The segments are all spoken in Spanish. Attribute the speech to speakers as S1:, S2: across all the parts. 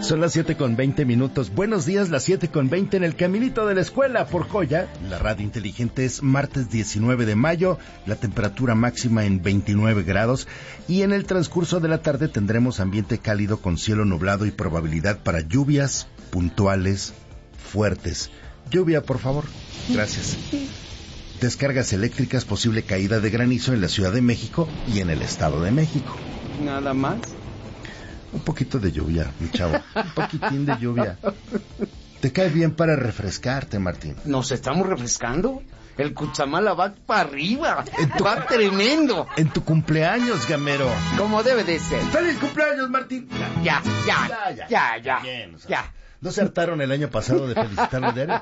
S1: Son las 7:20. Buenos días, las 7:20 en el caminito de la escuela por Joya. La radio inteligente. Es martes 19 de mayo, la temperatura máxima en 29 grados y en el transcurso de la tarde tendremos ambiente cálido con cielo nublado y probabilidad para lluvias puntuales fuertes. Lluvia, por favor. Gracias. Descargas eléctricas, posible caída de granizo en la Ciudad de México y en el Estado de México.
S2: ¿Nada más?
S1: Un poquito de lluvia, mi chavo. Un poquitín de lluvia. Te cae bien para refrescarte, Martín.
S2: ¿Nos estamos refrescando? El Cutzamala va para arriba. Va tremendo.
S1: En tu cumpleaños, gamero.
S2: Como debe de ser.
S1: ¡Feliz cumpleaños, Martín!
S2: Ya.
S1: Bien, o sea, ¿no se hartaron el año pasado de felicitarlo de él?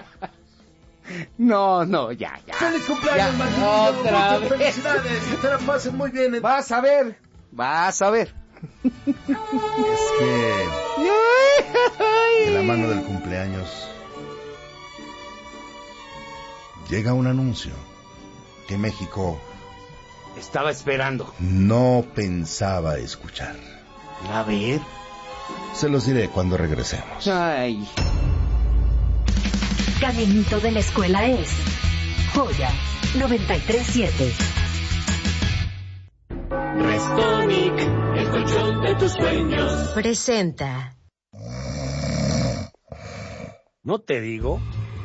S2: No, ya.
S1: ¡Feliz cumpleaños,
S2: Ya,
S1: Martín!
S2: otra
S1: Muchas
S2: vez.
S1: felicidades. Que te la pasen muy bien.
S2: Vas a ver.
S1: Es que de la mano del cumpleaños llega un anuncio que México
S2: estaba esperando.
S1: no pensaba escuchar.
S2: A ver.
S1: Se los diré cuando regresemos.
S2: Ay.
S3: Caminito de la escuela es Joya 93.7.
S4: Restonic, el colchón de tus sueños.
S3: Presenta.
S5: ¿No te digo?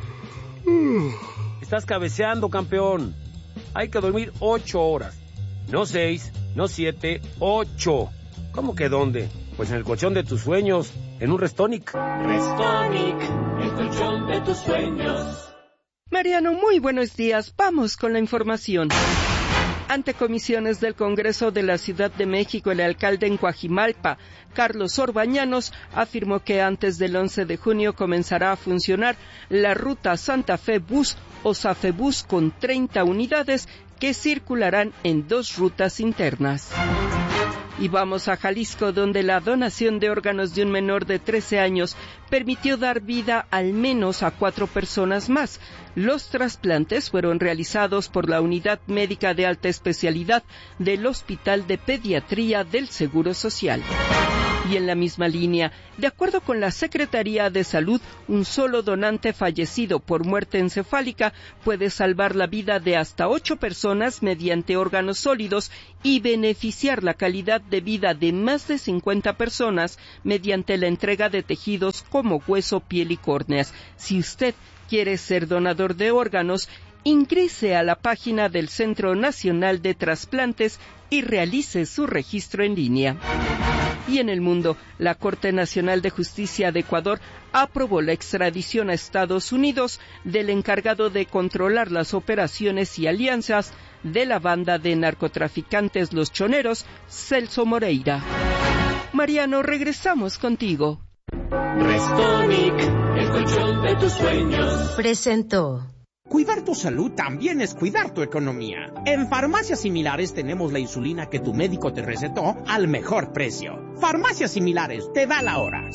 S5: Estás cabeceando, campeón. Hay que dormir 8 horas. No 6, no 7, 8. ¿Cómo que dónde? Pues en el colchón de tus sueños, en un Restonic.
S4: Restonic, el colchón de tus sueños.
S6: Mariano, muy buenos días. Vamos con la información. Ante comisiones del Congreso de la Ciudad de México, el alcalde en Coajimalpa, Carlos Orbañanos, afirmó que antes del 11 de junio comenzará a funcionar la ruta Santa Fe Bus o Safebus con 30 unidades que circularán en 2 rutas internas. Y vamos a Jalisco, donde la donación de órganos de un menor de 13 años permitió dar vida al menos a 4 personas más. Los trasplantes fueron realizados por la Unidad Médica de Alta Especialidad del Hospital de Pediatría del Seguro Social. Y en la misma línea, de acuerdo con la Secretaría de Salud, un solo donante fallecido por muerte encefálica puede salvar la vida de hasta 8 personas mediante órganos sólidos y beneficiar la calidad de vida de más de 50 personas mediante la entrega de tejidos como hueso, piel y córneas. Si usted quiere ser donador de órganos, ingrese a la página del Centro Nacional de Trasplantes y realice su registro en línea. Y en el mundo, la Corte Nacional de Justicia de Ecuador aprobó la extradición a Estados Unidos del encargado de controlar las operaciones y alianzas de la banda de narcotraficantes Los Choneros, Celso Moreira. Mariano, regresamos contigo.
S4: Restonic, el colchón de tus sueños.
S3: Presentó.
S7: Cuidar tu salud también es cuidar tu economía. En Farmacias Similares tenemos la insulina que tu médico te recetó al mejor precio. Farmacias Similares, te da la hora.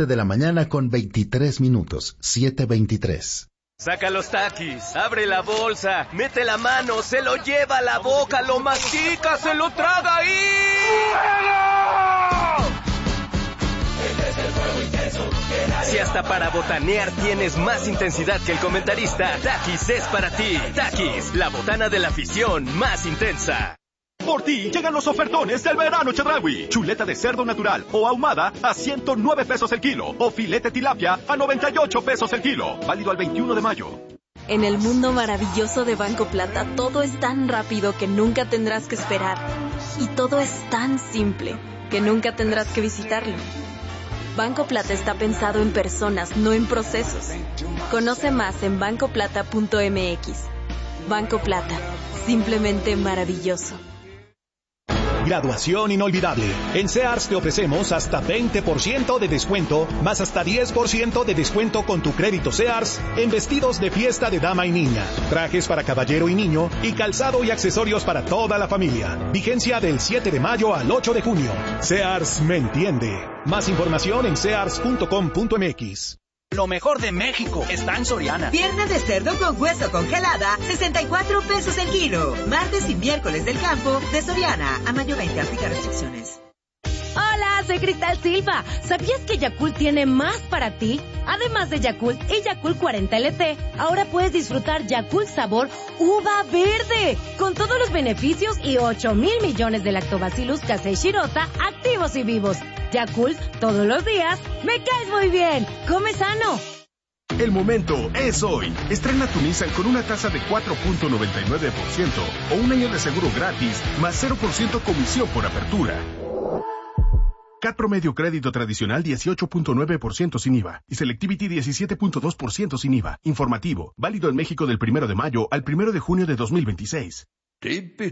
S1: 7:23. 7:23.
S8: Saca los taquis, abre la bolsa, mete la mano, se lo lleva a la boca, lo mastica, se lo traga y... Si hasta para botanear tienes más intensidad que el comentarista, Takis es para ti. Takis, la botana de la afición más intensa.
S9: Por ti llegan los ofertones del verano Chedraui. Chuleta de cerdo natural o ahumada a 109 pesos el kilo. O filete tilapia a 98 pesos el kilo. Válido al 21 de mayo.
S10: En el mundo maravilloso de Banco Plata, todo es tan rápido que nunca tendrás que esperar. Y todo es tan simple que nunca tendrás que visitarlo. Banco Plata está pensado en personas, no en procesos. Conoce más en bancoplata.mx. Banco Plata, simplemente maravilloso.
S11: Graduación inolvidable. En Sears te ofrecemos hasta 20% de descuento, más hasta 10% de descuento con tu crédito Sears en vestidos de fiesta de dama y niña, trajes para caballero y niño y calzado y accesorios para toda la familia. Vigencia del 7 de mayo al 8 de junio. Sears me entiende. Más información en sears.com.mx.
S12: Lo mejor de México está en Soriana.
S13: Pierna de cerdo con hueso congelada, 64 pesos el kilo. Martes y miércoles del campo de Soriana. A mayo 20, aplica restricciones.
S14: Hola, Hola, soy Cristal Silva. ¿Sabías que Yakult tiene más para ti? Además de Yakult y Yakult 40 LT, ahora puedes disfrutar Yakult sabor uva verde, con todos los beneficios y 8,000 millones de Lactobacillus casei shirota activos y vivos. Yakult, todos los días, me caes muy bien. Come sano.
S15: El momento es hoy. Estrena tu Nissan con una tasa de 4.99% o un año de seguro gratis, más 0% comisión por apertura. CAT promedio crédito tradicional 18.9% sin IVA y Selectivity 17.2% sin IVA. Informativo, válido en México del 1 de mayo al 1 de junio de 2026.